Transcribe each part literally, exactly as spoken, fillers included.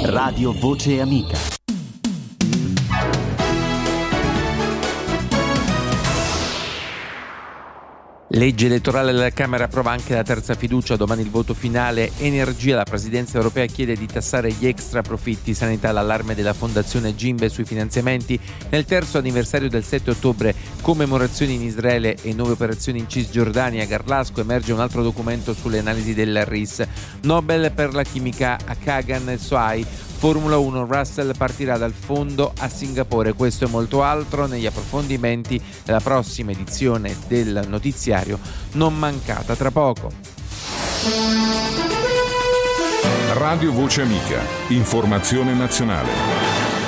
Radio Voce Amica. Legge elettorale della Camera approva anche la terza fiducia, domani il voto finale. Energia, la Presidenza europea chiede di tassare gli extra profitti. Sanità, l'allarme della Fondazione Gimbe sui finanziamenti. Nel terzo anniversario del sette ottobre, commemorazioni in Israele e nuove operazioni in Cisgiordania. Garlasco, emerge un altro documento sulle analisi del R I S. Nobel per la chimica a Kagan e Sohai. Formula uno, Russell partirà dal fondo a Singapore. Questo e molto altro negli approfondimenti della prossima edizione del notiziario, non mancata tra poco. Radio Voce Amica, informazione nazionale.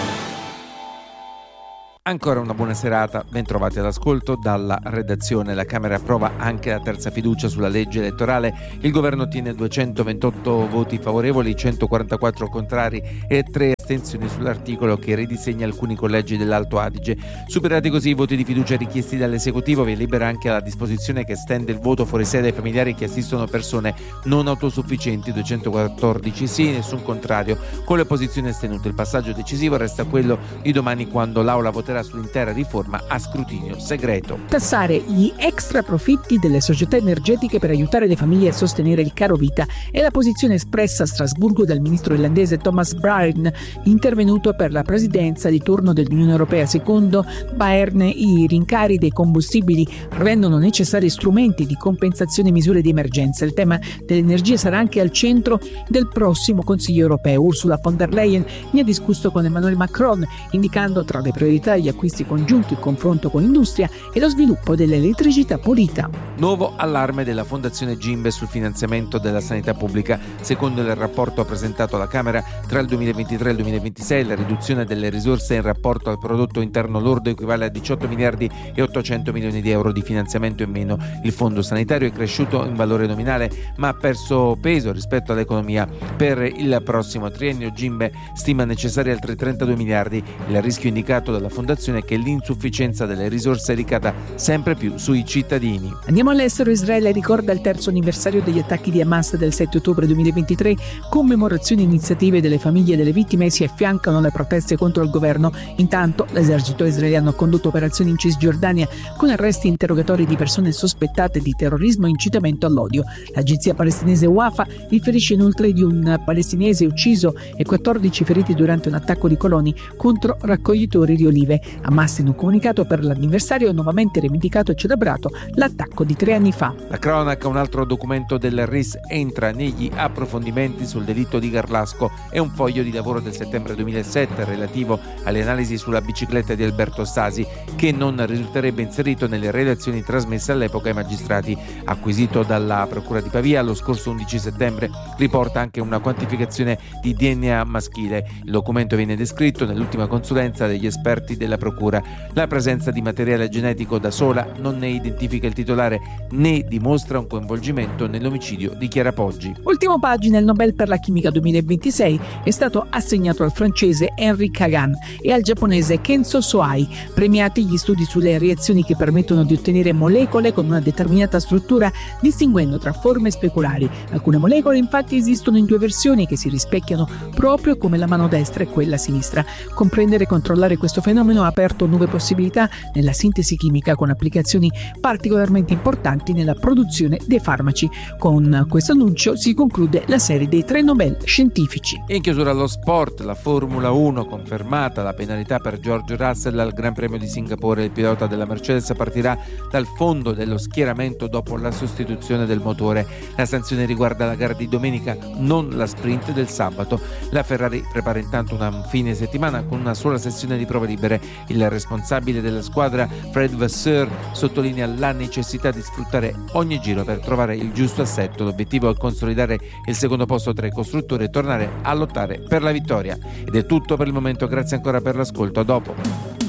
Ancora una buona serata, ben trovati all'ascolto dalla redazione. La Camera approva anche la terza fiducia sulla legge elettorale. Il governo ottiene duecentoventotto voti favorevoli, centoquarantaquattro contrari e tre astensioni sull'articolo che ridisegna alcuni collegi dell'Alto Adige. Superati così i voti di fiducia richiesti dall'esecutivo, via libera anche la disposizione che estende il voto fuori sede ai familiari che assistono persone non autosufficienti, duecentoquattordici sì, nessun contrario. Con le posizioni astenute il passaggio decisivo resta quello di domani, quando l'Aula voterà sull'intera riforma a scrutinio segreto. Tassare gli extra profitti delle società energetiche per aiutare le famiglie a sostenere il caro vita è la posizione espressa a Strasburgo dal ministro irlandese Thomas Byrne, intervenuto per la presidenza di turno dell'Unione Europea. Secondo Byrne, i rincari dei combustibili rendono necessari strumenti di compensazione e misure di emergenza. Il tema dell'energia sarà anche al centro del prossimo Consiglio Europeo. Ursula von der Leyen ne ha discusso con Emmanuel Macron, indicando tra le priorità gli acquisti congiunti, il confronto con l'industria e lo sviluppo dell'elettricità pulita. Nuovo allarme della Fondazione Gimbe sul finanziamento della sanità pubblica. Secondo il rapporto presentato alla Camera, tra il duemilaventitré e il duemilaventisei la riduzione delle risorse in rapporto al prodotto interno lordo equivale a diciotto miliardi e ottocento milioni di euro di finanziamento in meno. Il fondo sanitario è cresciuto in valore nominale ma ha perso peso rispetto all'economia. Per il prossimo triennio Gimbe stima necessari altri trentadue miliardi. Il rischio indicato dalla Fondazione è che l'insufficienza delle risorse ricada sempre più sui cittadini. Andiamo all'estero. Israele ricorda il terzo anniversario degli attacchi di Hamas del sette ottobre duemilaventitré. Commemorazioni e iniziative delle famiglie delle vittime si affiancano alle proteste contro il governo. Intanto l'esercito israeliano ha condotto operazioni in Cisgiordania con arresti e interrogatori di persone sospettate di terrorismo e incitamento all'odio. L'agenzia palestinese Wafa riferisce inoltre di un palestinese ucciso e quattordici feriti durante un attacco di coloni contro raccoglitori di olive. Hamas, in un comunicato per l'anniversario, ha nuovamente rivendicato e celebrato l'attacco di tre anni fa. La cronaca, un altro documento del R I S entra negli approfondimenti sul delitto di Garlasco. È un foglio di lavoro del settembre duemilasette relativo alle analisi sulla bicicletta di Alberto Stasi, che non risulterebbe inserito nelle relazioni trasmesse all'epoca ai magistrati. Acquisito dalla Procura di Pavia lo scorso undici settembre, riporta anche una quantificazione di D N A maschile. Il documento viene descritto nell'ultima consulenza degli esperti della Procura. La presenza di materiale genetico da sola non ne identifica il titolare né dimostra un coinvolgimento nell'omicidio, dichiara Poggi. Ultimo pagina, il Nobel per la chimica duemilaventisei è stato assegnato al francese Henri Kagan e al giapponese Kenzo Sohai, premiati gli studi sulle reazioni che permettono di ottenere molecole con una determinata struttura, distinguendo tra forme speculari. Alcune molecole infatti esistono in due versioni che si rispecchiano proprio come la mano destra e quella sinistra. Comprendere e controllare questo fenomeno ha aperto nuove possibilità nella sintesi chimica, con applicazioni particolarmente importanti nella produzione dei farmaci. Con questo annuncio si conclude la serie dei tre Nobel scientifici. In chiusura allo sport, la Formula uno, confermata la penalità per George Russell al Gran Premio di Singapore. Il pilota della Mercedes partirà dal fondo dello schieramento dopo la sostituzione del motore. La sanzione riguarda la gara di domenica, non la sprint del sabato. La Ferrari prepara intanto una fine settimana con una sola sessione di prove libere. Il responsabile della squadra, Fred Vasseur, sottolinea la necessità di sfruttare ogni giro per trovare il giusto assetto. L'obiettivo è consolidare il secondo posto tra i costruttori e tornare a lottare per la vittoria. Ed è tutto per il momento, grazie ancora per l'ascolto, a dopo.